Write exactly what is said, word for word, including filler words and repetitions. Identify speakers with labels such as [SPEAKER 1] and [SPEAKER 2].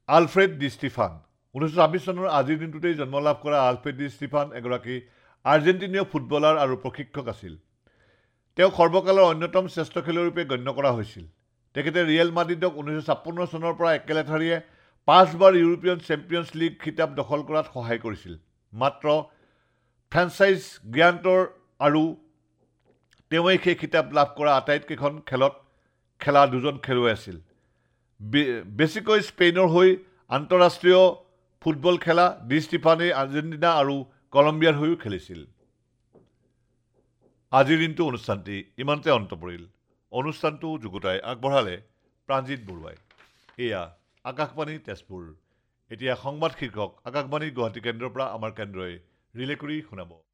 [SPEAKER 1] Alfred D Stephen ঊনৈছশ ছাব্বিছ চনৰ আজিৰ দিনটোতেই জন্ম লাভ কৰা আলফ্ৰেড ডি ষ্টিফান এগৰাকী আৰ্জেণ্টিনীয় ফুটবলাৰ আৰু প্ৰশিক্ষক আছিল। তেওঁ সৰ্বকালৰ অন্যতম শ্ৰেষ্ঠ খেলুৱৈৰূপে গণ্য কৰা হৈছিল। তেখেতে ৰিয়েল মাদ্ৰিদক ঊনৈছশ ছাপন্ন চনৰ পৰা একেলেঠাৰিয়ে পাঁচবাৰ ইউৰোপীয়ান চেম্পিয়নছ লীগ খিতাপ দখল কৰাত সহায় কৰিছিল। মাত্ৰ ফ্ৰেঞ্চাইজ গিয়াণ্টৰ আৰু তেওঁৱেই সেই খিতাপ লাভ কৰা আটাইতকেইখন খেলত খেলা দুজন খেলুৱৈ আছিল। বেছিকৈ স্পেইনৰ হৈ আন্তঃৰাষ্ট্ৰীয় ফুটবল খেলা ডি ষ্টিফানে আৰ্জেণ্টিনা আৰু কলম্বিয়াৰ হৈও খেলিছিল। আজিৰ দিনটো অনুষ্ঠানটি ইমানতে অন্ত পৰিল। অনুষ্ঠানটো যুগুতাই আগবঢ়ালে প্ৰাণজিৎ বৰুৱাই। এয়া আকাশবাণী তেজপুৰ। এতিয়া সংবাদ শীৰ্ষক আকাশবাণী গুৱাহাটী কেন্দ্ৰৰ পৰা আমাৰ কেন্দ্ৰই ৰিলে কৰি শুনাব।